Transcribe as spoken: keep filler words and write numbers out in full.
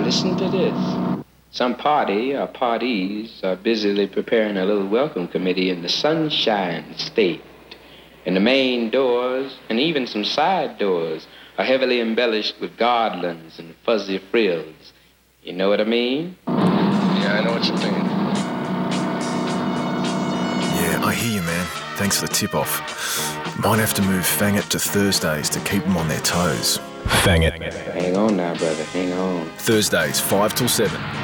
listen to this. Some party or parties are busily preparing a little welcome committee in the Sunshine State. And the main doors, and even some side doors, are heavily embellished with garlands and fuzzy frills. You know what I mean? Yeah, I know what you're thinking. Yeah, I hear you, man. Thanks for the tip-off. Might have to move Fang It to Thursdays to keep them on their toes. Fang It. Hang on now, brother, hang on. Thursdays, five till seven.